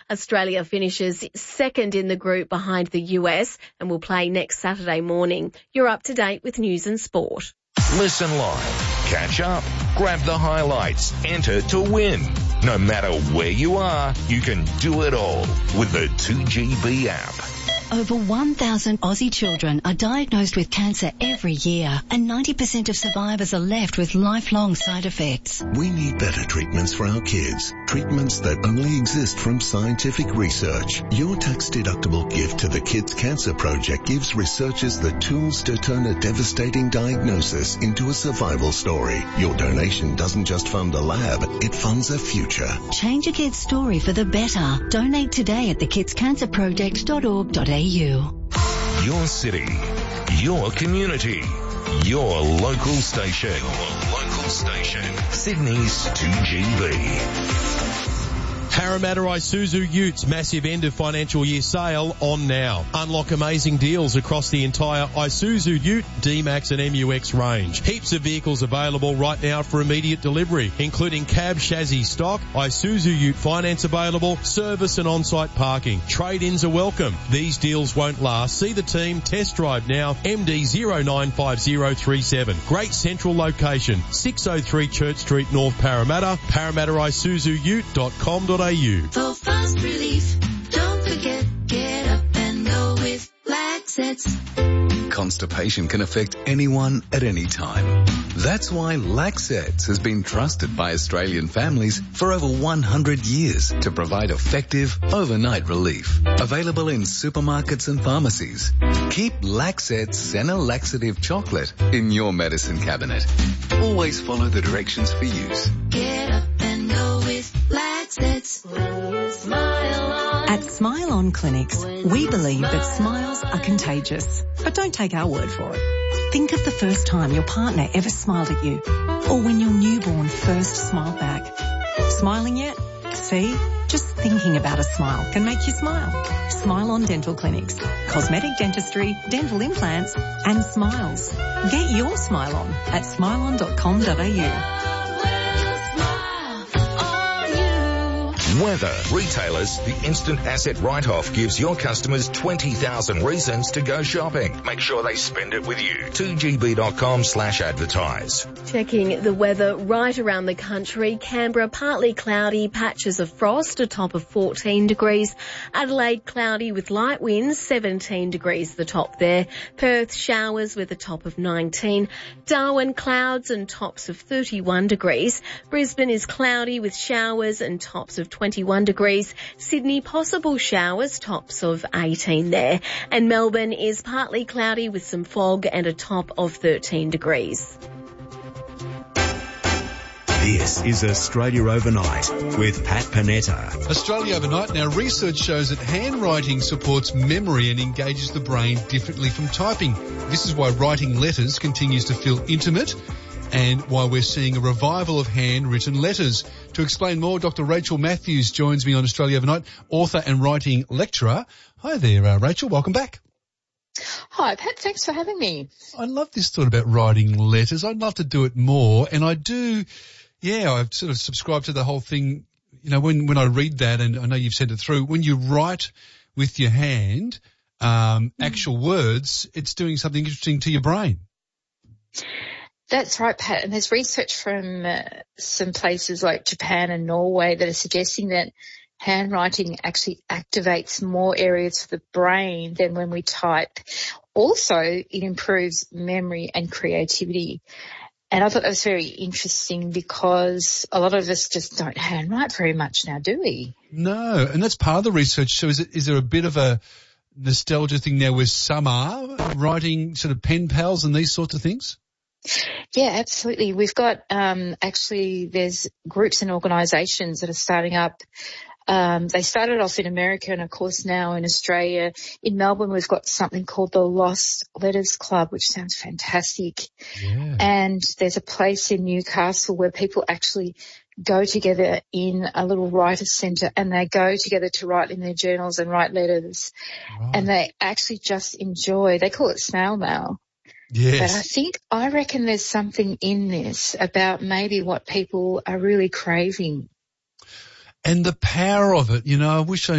Australia finishes second in the group behind the US and will play next Saturday morning. You're up to date with news and sport. Listen live, catch up, grab the highlights, enter to win. No matter where you are, you can do it all with the 2GB app. Over 1,000 Aussie children are diagnosed with cancer every year, and 90% of survivors are left with lifelong side effects. We need better treatments for our kids. Treatments that only exist from scientific research. Your tax-deductible gift to the Kids Cancer Project gives researchers the tools to turn a devastating diagnosis into a survival story. Your donation doesn't just fund a lab, it funds a future. Change a kid's story for the better. Donate today at thekidscancerproject.org.au. Your city, your community, your local station. Sydney's 2GB. Parramatta Isuzu Utes massive end of financial year sale on now. Unlock amazing deals across the entire Isuzu Ute, D-Max and MUX range. Heaps of vehicles available right now for immediate delivery, including cab chassis stock, Isuzu Ute finance available, service and on-site parking. Trade-ins are welcome. These deals won't last. See the team, test drive now, MD095037. Great central location, 603 Church Street, North Parramatta, parramattaisuzuute.com.au. For fast relief, don't forget, get up and go with Laxets. Constipation can affect anyone at any time. That's why Laxets has been trusted by Australian families for over 100 years to provide effective overnight relief. Available in supermarkets and pharmacies. Keep Laxets Senna Laxative Chocolate in your medicine cabinet. Always follow the directions for use. Get up and go with Laxets. Smile on. At Smile On Clinics, we believe that smiles are contagious. But don't take our word for it. Think of the first time your partner ever smiled at you, or when your newborn first smiled back. Smiling yet? See? Just thinking about a smile can make you smile. Smile On Dental Clinics. Cosmetic dentistry, dental implants, and smiles. Get your smile on at smileon.com.au. Weather. Retailers, the instant asset write-off gives your customers 20,000 reasons to go shopping. Make sure they spend it with you. 2gb.com/advertise. Checking the weather right around the country. Canberra, partly cloudy, patches of frost, a top of 14 degrees. Adelaide, cloudy with light winds, 17 degrees the top there. Perth, showers with a top of 19. Darwin, clouds and tops of 31 degrees. Brisbane is cloudy with showers and tops of 21 degrees. Sydney, possible showers, tops of 18 there. And Melbourne is partly cloudy with some fog and a top of 13 degrees. This is Australia Overnight with Pat Panetta. Australia Overnight. Now, research shows that handwriting supports memory and engages the brain differently from typing. This is why writing letters continues to feel intimate, and why we're seeing a revival of handwritten letters. To explain more, Dr. Rachel Matthews joins me on Australia Overnight, author and writing lecturer. Hi there, Rachel. Welcome back. Hi, Pat. Thanks for having me. I love this thought about writing letters. I'd love to do it more, and I do. Yeah, I've sort of subscribed to the whole thing. You know, when I read that, and I know you've sent it through, when you write with your hand, actual words, it's doing something interesting to your brain. That's right, Pat. And there's research from some places like Japan and Norway that are suggesting that handwriting actually activates more areas of the brain than when we type. Also, it improves memory and creativity. And I thought that was very interesting because a lot of us just don't handwrite very much now, do we? No, and that's part of the research. So is there a bit of a nostalgia thing now where some are writing sort of pen pals and these sorts of things? Yeah, absolutely. We've got actually there's groups and organisations that are starting up. They started off in America and, of course, now in Australia. In Melbourne, we've got something called the Lost Letters Club, which sounds fantastic. Yeah. And there's a place in Newcastle where people actually go together in a little writer's centre and they go together to write in their journals and write letters. Right. And they actually just enjoy, they call it snail mail. Yes. But I reckon there's something in this about maybe what people are really craving. And the power of it, you know, I wish I